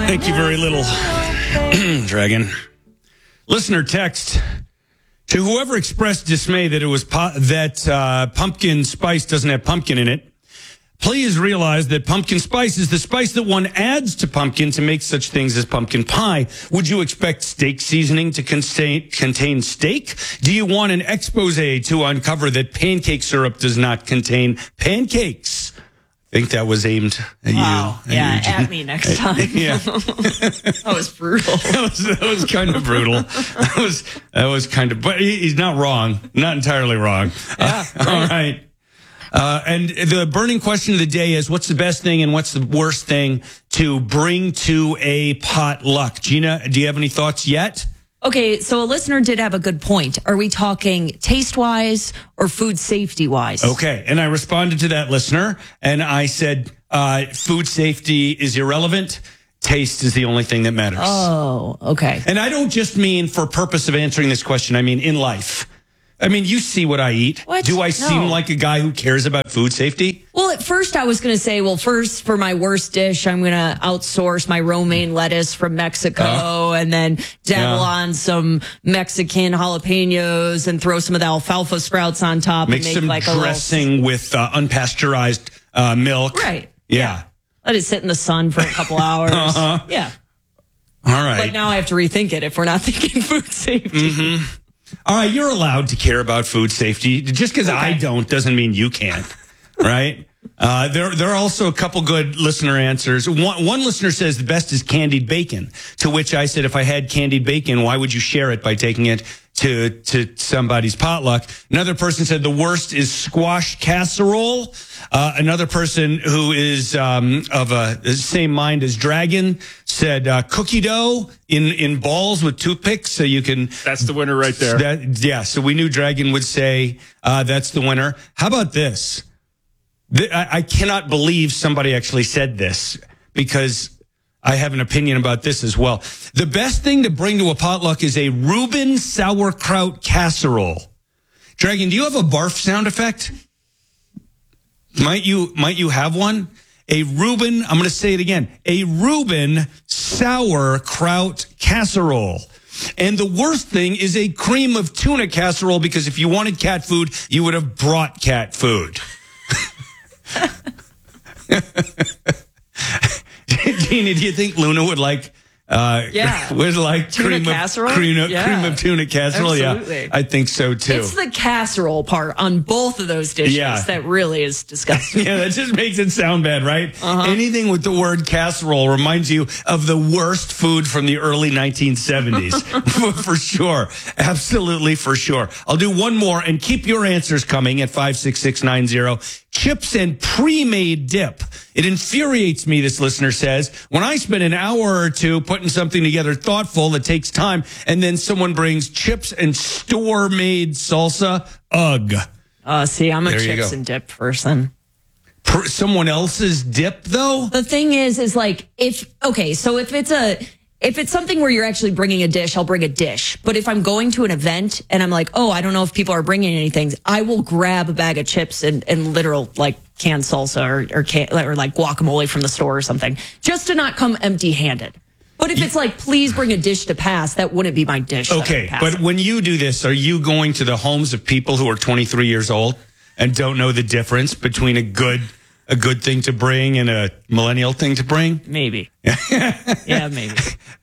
Thank you very little, Dragon. Listener text to whoever expressed dismay that it was pumpkin spice doesn't have pumpkin in it. Please realize that pumpkin spice is the spice that one adds to pumpkin to make such things as pumpkin pie. Would you expect steak seasoning to contain steak? Do you want an expose to uncover that pancake syrup does not contain pancakes? I think that was aimed at you. Yeah, at me next time. Yeah. That was brutal. That was kind of brutal. That was kind of, but he's not wrong. Not entirely wrong. Yeah, right. All right. And the burning question of the day is, what's the best thing and what's the worst thing to bring to a potluck? Gina, do you have any thoughts yet? Okay, so a listener did have a good point. Are we talking taste-wise or food safety-wise? Okay, and I responded to that listener, and I said food safety is irrelevant. Taste is the only thing that matters. Oh, okay. And I don't just mean for purpose of answering this question. I mean in life. I mean, you see what I eat. What? Do I No. seem like a guy who cares about food safety? Well, at first I was going to say, first for my worst dish, I'm going to outsource my romaine lettuce from Mexico and then dabble on some Mexican jalapenos and throw some of the alfalfa sprouts on top. Make and some like dressing with unpasteurized milk. Right. Yeah. Let it sit in the sun for a couple hours. Yeah. All right. But now I have to rethink it if we're not thinking food safety. All right, you're allowed to care about food safety. Just because I don't doesn't mean you can't, right? There are also a couple good listener answers. One listener says the best is candied bacon, to which I said, if I had candied bacon, why would you share it by taking it to somebody's potluck? Another person said the worst is squash casserole. Another person who is of the same mind as Dragon said cookie dough in balls with toothpicks, so you can. That's the winner right there. So we knew Dragon would say that's the winner. How about this? I cannot believe somebody actually said this, because I have an opinion about this as well. The best thing to bring to a potluck is a Reuben sauerkraut casserole. Dragon, do you have a barf sound effect? Might you have one? A Reuben, I'm going to say it again, a Reuben sauerkraut casserole. And the worst thing is a cream of tuna casserole, because if you wanted cat food, you would have brought cat food. Gina, do you think Luna would like Tuna casserole? Cream of tuna casserole? Absolutely. Yeah, I think so too. It's the casserole part on both of those dishes that really is disgusting. Yeah, that just makes it sound bad, right? Anything with the word casserole reminds you of the worst food from the early 1970s. For sure. Absolutely, for sure. I'll do one more, and keep your answers coming at 56690. Chips and pre-made dip. It infuriates me, this listener says, when I spend an hour or two putting something together thoughtful that takes time, and then someone brings chips and store-made salsa. Ugh. See, I'm a There you chips go. and dip person. Someone else's dip, though? The thing is like, if it's something where you're actually bringing a dish, I'll bring a dish. But if I'm going to an event and I'm like, I don't know if people are bringing anything, I will grab a bag of chips and literal like canned salsa or like guacamole from the store or something, just to not come empty-handed. But if it's like, please bring a dish to pass, that wouldn't be my dish. Okay, but when you do this, are you going to the homes of people who are 23 years old and don't know the difference between a good thing to bring and a millennial thing to bring? Maybe. Yeah, maybe.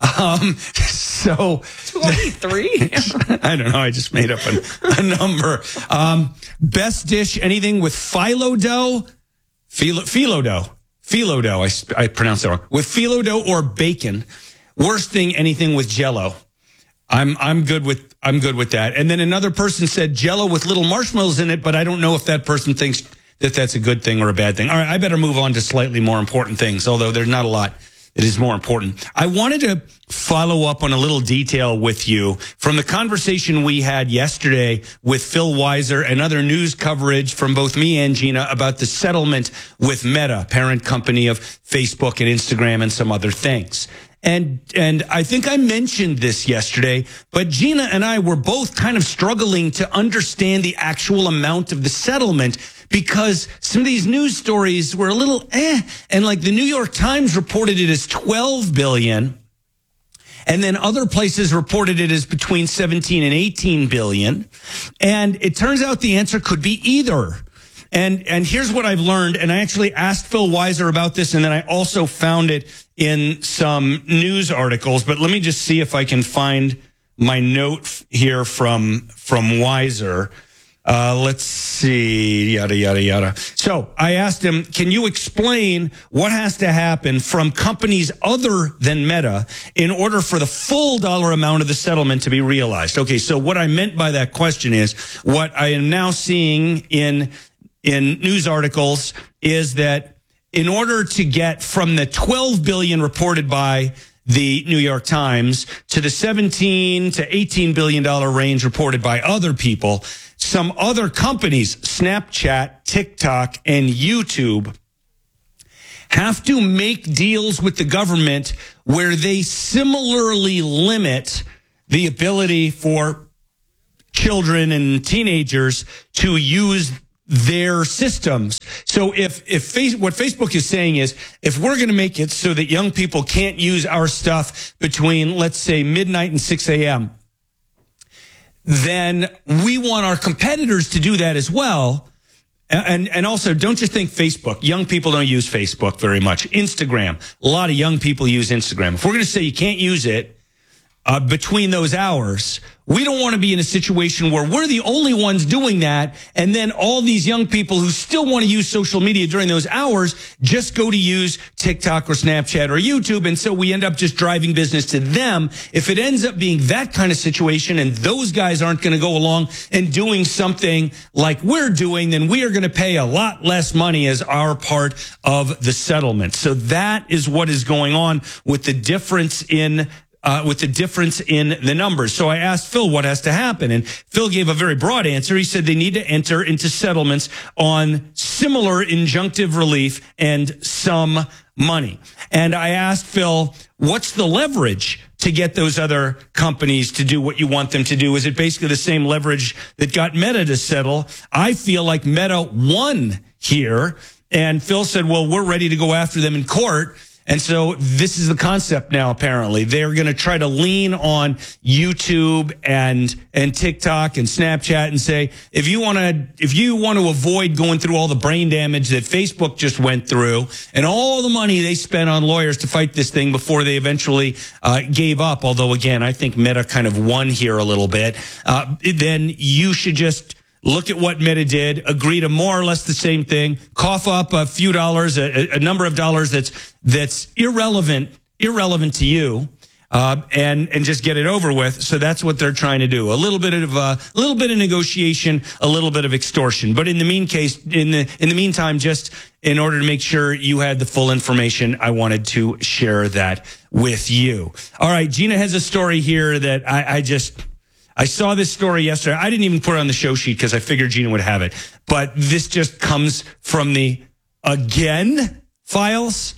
So 23? I don't know. I just made up a number. Best dish, anything with phyllo dough? Phyllo dough. I pronounced that wrong. With phyllo dough or bacon. Worst thing, anything with Jell-O. I'm good with that. And then another person said Jell-O with little marshmallows in it, but I don't know if that person thinks that that's a good thing or a bad thing. All right, I better move on to slightly more important things, although there's not a lot that is more important. I wanted to follow up on a little detail with you from the conversation we had yesterday with Phil Weiser and other news coverage from both me and Gina about the settlement with Meta, parent company of Facebook and Instagram and some other things. And I think I mentioned this yesterday, but Gina and I were both kind of struggling to understand the actual amount of the settlement, because some of these news stories were a little and like the New York Times reported it as 12 billion. And then other places reported it as between 17 and 18 billion. And it turns out the answer could be either. And here's what I've learned. And I actually asked Phil Weiser about this. And then I also found it in some news articles. But let me just see if I can find my note here from Weiser. Let's see, yada, yada, yada. So I asked him, can you explain what has to happen from companies other than Meta in order for the full dollar amount of the settlement to be realized? Okay, so what I meant by that question is what I am now seeing in news articles is that in order to get from the 12 billion reported by the New York Times to the 17 to 18 billion dollar range reported by other people, some other companies, Snapchat, TikTok, and YouTube, have to make deals with the government where they similarly limit the ability for children and teenagers to use their systems. So what Facebook is saying is, if we're going to make it so that young people can't use our stuff between, let's say, midnight and 6 a.m., then we want our competitors to do that as well. And also, don't just think Facebook. Young people don't use Facebook very much. Instagram. A lot of young people use Instagram. If we're going to say you can't use it between those hours, we don't want to be in a situation where we're the only ones doing that, and then all these young people who still want to use social media during those hours just go to use TikTok or Snapchat or YouTube, and so we end up just driving business to them. If it ends up being that kind of situation and those guys aren't going to go along and doing something like we're doing, then we are going to pay a lot less money as our part of the settlement. So that is what is going on with the difference in the numbers. So I asked Phil what has to happen, and Phil gave a very broad answer. He said they need to enter into settlements on similar injunctive relief and some money. And I asked Phil, what's the leverage to get those other companies to do what you want them to do? Is it basically the same leverage that got Meta to settle? I feel like Meta won here. And Phil said, well, we're ready to go after them in court. And so this is the concept now, apparently. They're going to try to lean on YouTube and TikTok and Snapchat and say, if you want to avoid going through all the brain damage that Facebook just went through and all the money they spent on lawyers to fight this thing before they eventually gave up, although, again, I think Meta kind of won here a little bit, then you should just look at what Meta did, agree to more or less the same thing, cough up a few dollars, a number of dollars that's irrelevant to you, and just get it over with. So that's what they're trying to do. A little bit of negotiation, a little bit of extortion. But in the meantime, just in order to make sure you had the full information, I wanted to share that with you. All right, Gina has a story here that I saw this story yesterday. I didn't even put it on the show sheet because I figured Gina would have it. But this just comes from the Again files.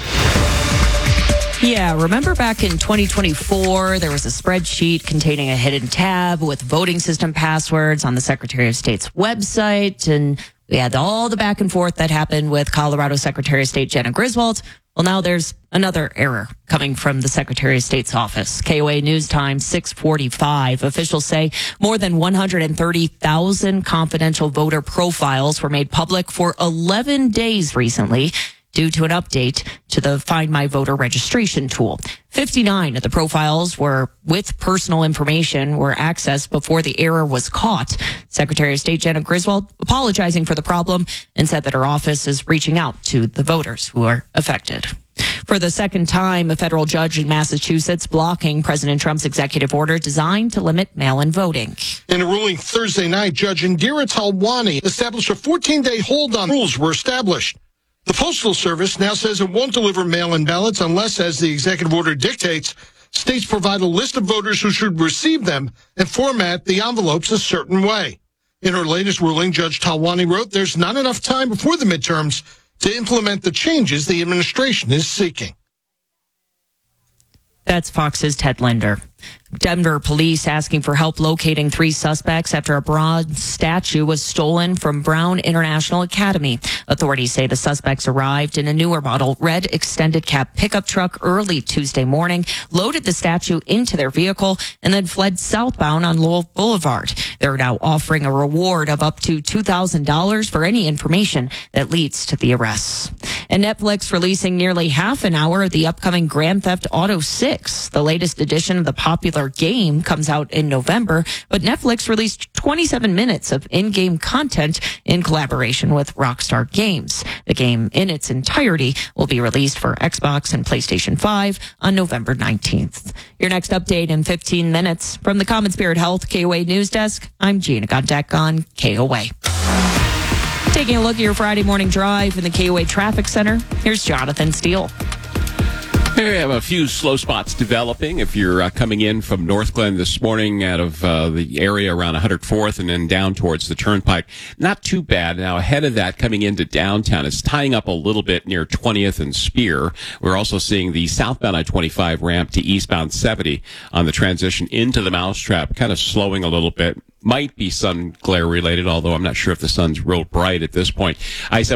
Yeah, remember back in 2024, there was a spreadsheet containing a hidden tab with voting system passwords on the Secretary of State's website. And we had all the back and forth that happened with Colorado Secretary of State Jena Griswold. Well, now there's another error coming from the Secretary of State's office. KOA News Time, 6:45. Officials say more than 130,000 confidential voter profiles were made public for 11 days recently due to an update to the Find My Voter registration tool. 59 of the profiles were with personal information were accessed before the error was caught. Secretary of State Jena Griswold apologizing for the problem and said that her office is reaching out to the voters who are affected. For the second time, a federal judge in Massachusetts blocking President Trump's executive order designed to limit mail-in voting. In a ruling Thursday night, Judge Indira Talwani established a 14-day hold on rules were established. The Postal Service now says it won't deliver mail-in ballots unless, as the executive order dictates, states provide a list of voters who should receive them and format the envelopes a certain way. In her latest ruling, Judge Talwani wrote there's not enough time before the midterms to implement the changes the administration is seeking. That's Fox's Ted Linder. Denver police asking for help locating 3 suspects after a bronze statue was stolen from Brown International Academy. Authorities say the suspects arrived in a newer model red extended cab pickup truck early Tuesday morning, loaded the statue into their vehicle, and then fled southbound on Lowell Boulevard. They're now offering a reward of up to $2,000 for any information that leads to the arrests. And Netflix releasing nearly half an hour of the upcoming Grand Theft Auto 6. The latest edition of the popular game comes out in November, but Netflix released 27 minutes of in-game content in collaboration with Rockstar Games. The game in its entirety will be released for Xbox and PlayStation 5 on November 19th. Your next update in 15 minutes. From the Common Spirit Health KOA News Desk, I'm Gina Gontek on KOA. Taking a look at your Friday morning drive in the KOA Traffic Center, here's Jonathan Steele. We have a few slow spots developing. If you're coming in from North Glen this morning out of the area around 104th and then down towards the Turnpike, not too bad. Now, ahead of that, coming into downtown, it's tying up a little bit near 20th and Spear. We're also seeing the southbound I-25 ramp to eastbound 70 on the transition into the Mousetrap, kind of slowing a little bit. Might be sun glare related, although I'm not sure if the sun's real bright at this point. I-75